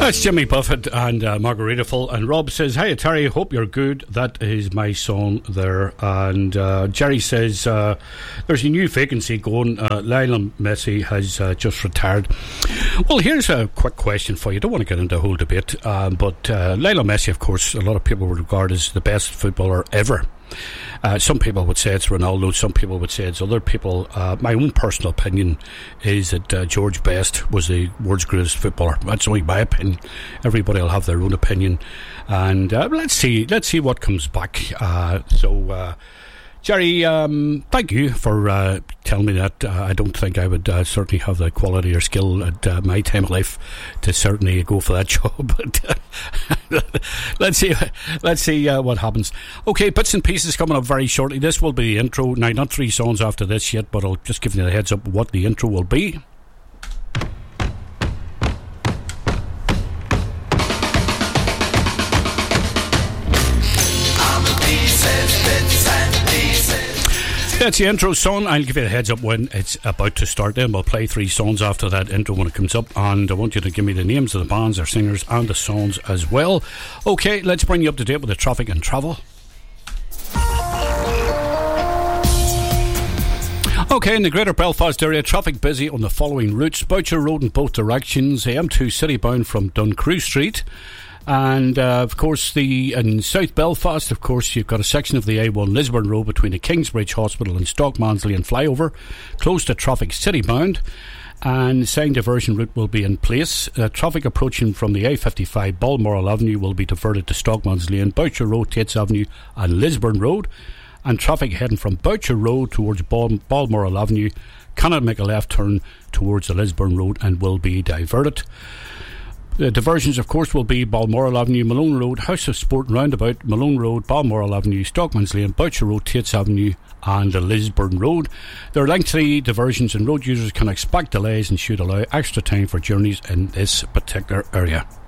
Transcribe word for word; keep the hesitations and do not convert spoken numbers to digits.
That's Jimmy Buffett and uh, Margaritaful. And Rob says, "Hi Terry, hope you're good. That is my song there." And uh, Jerry says, uh, "There's a new vacancy going. Uh, Lionel Messi has uh, just retired." Well, here's a quick question for you. I don't want to get into a whole debate, um, but uh, Lionel Messi, of course, a lot of people would regard as the best footballer ever. Uh, some people would say it's Ronaldo, some people would say it's other people. Uh, my own personal opinion is that uh, George Best was the world's greatest footballer. That's only my opinion. Everybody will have their own opinion, and uh, let's see, let's see what comes back. Uh, so, uh, Jerry, um, thank you for uh, telling me that. Uh, I don't think I would uh, certainly have the quality or skill at uh, my time of life to certainly go for that job. But uh, let's see, let's see uh, what happens. Okay, bits and pieces coming up very shortly. This will be the intro. Now, not three songs after this yet, but I'll just give you the heads up what the intro will be. That's the intro song. I'll give you a heads up when it's about to start. Then we'll play three songs after that intro when it comes up, and I want you to give me the names of the bands, their singers and the songs as well. Okay, let's bring you up to date with the traffic and travel. Okay, in the Greater Belfast area, traffic busy on the following routes: Boucher Road in both directions, the M two city bound from Duncrew Street. And uh, of course, the in South Belfast, of course, you've got a section of the A one Lisburn Road between the Kingsbridge Hospital and Stockman's Lane flyover, close to traffic city bound, and sign diversion route will be in place. Uh, traffic approaching from the A fifty-five Balmoral Avenue will be diverted to Stockman's Lane, Boucher Road, Tates Avenue and Lisburn Road, and traffic heading from Boucher Road towards Bal- Balmoral Avenue cannot make a left turn towards the Lisburn Road and will be diverted. The diversions, of course, will be Balmoral Avenue, Malone Road, House of Sport Roundabout, Malone Road, Balmoral Avenue, Stockman's Lane, Boucher Road, Tates Avenue and the Lisburn Road. There are lengthy diversions and road users can expect delays and should allow extra time for journeys in this particular area.